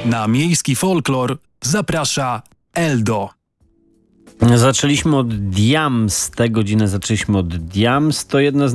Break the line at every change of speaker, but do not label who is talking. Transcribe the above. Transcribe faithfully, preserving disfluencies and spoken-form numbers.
Na miejski folklor zaprasza Eldo.
Zaczęliśmy od Diams. Tę godzinę zaczęliśmy od Diams. To jedna z